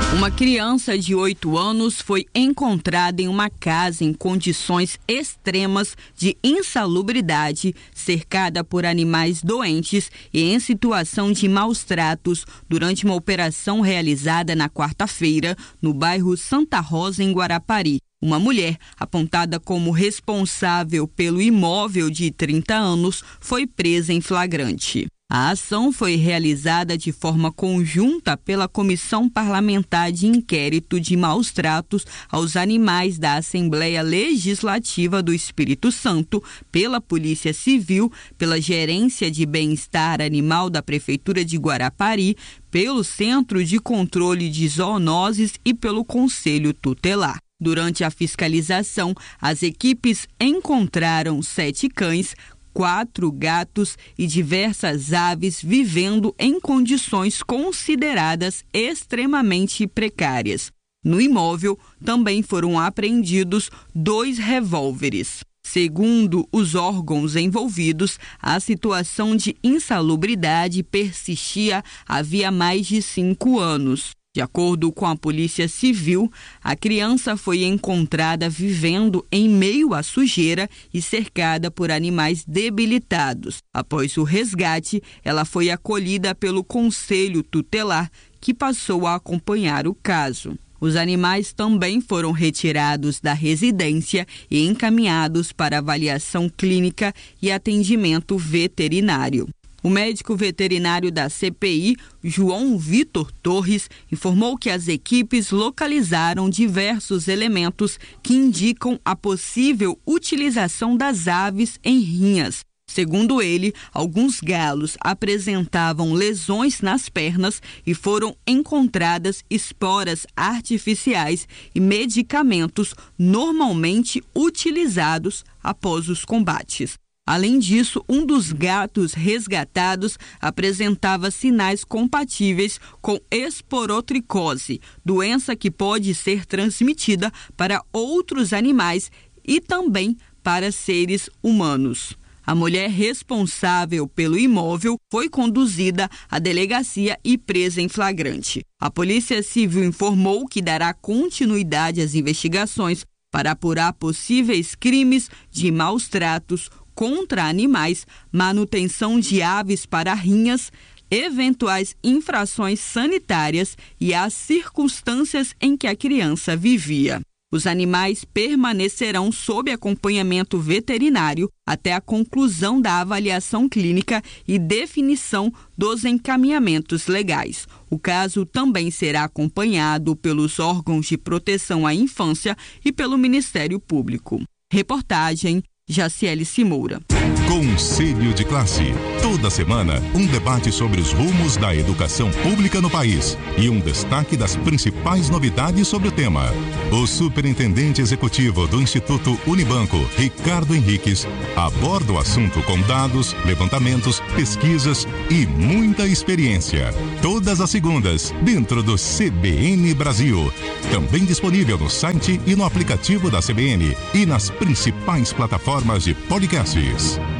Uma criança de 8 anos foi encontrada em uma casa em condições extremas de insalubridade, cercada por animais doentes e em situação de maus tratos durante uma operação realizada na quarta-feira no bairro Santa Rosa, em Guarapari. Uma mulher, apontada como responsável pelo imóvel de 30 anos, foi presa em flagrante. A ação foi realizada de forma conjunta pela Comissão Parlamentar de Inquérito de Maus Tratos aos Animais da Assembleia Legislativa do Espírito Santo, pela Polícia Civil, pela Gerência de Bem-Estar Animal da Prefeitura de Guarapari, pelo Centro de Controle de Zoonoses e pelo Conselho Tutelar. Durante a fiscalização, as equipes encontraram 7 cães, 4 gatos e diversas aves vivendo em condições consideradas extremamente precárias. No imóvel também foram apreendidos 2 revólveres. Segundo os órgãos envolvidos, a situação de insalubridade persistia havia mais de 5 anos. De acordo com a Polícia Civil, a criança foi encontrada vivendo em meio à sujeira e cercada por animais debilitados. Após o resgate, ela foi acolhida pelo Conselho Tutelar, que passou a acompanhar o caso. Os animais também foram retirados da residência e encaminhados para avaliação clínica e atendimento veterinário. O médico veterinário da CPI, João Vitor Torres, informou que as equipes localizaram diversos elementos que indicam a possível utilização das aves em rinhas. Segundo ele, alguns galos apresentavam lesões nas pernas e foram encontradas esporas artificiais e medicamentos normalmente utilizados após os combates. Além disso, um dos gatos resgatados apresentava sinais compatíveis com esporotricose, doença que pode ser transmitida para outros animais e também para seres humanos. A mulher responsável pelo imóvel foi conduzida à delegacia e presa em flagrante. A Polícia Civil informou que dará continuidade às investigações para apurar possíveis crimes de maus tratos contra animais, manutenção de aves para rinhas, eventuais infrações sanitárias e as circunstâncias em que a criança vivia. Os animais permanecerão sob acompanhamento veterinário até a conclusão da avaliação clínica e definição dos encaminhamentos legais. O caso também será acompanhado pelos órgãos de proteção à infância e pelo Ministério Público. Reportagem Jaciele Moura. Conselho de Classe. Toda semana, um debate sobre os rumos da educação pública no país e um destaque das principais novidades sobre o tema. O superintendente executivo do Instituto Unibanco, Ricardo Henriques, aborda o assunto com dados, levantamentos, pesquisas e muita experiência. Todas as segundas, dentro do CBN Brasil. Também disponível no site e no aplicativo da CBN e nas principais plataformas de podcasts.